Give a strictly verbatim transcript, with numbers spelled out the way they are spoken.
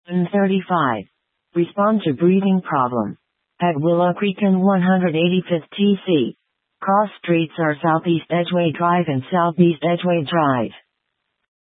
N thirty-five. Respond to breathing problem. At Willow Creek and one eighty-fifth T C. Cross streets are Southeast Edgeway Drive and Southeast Edgeway Drive.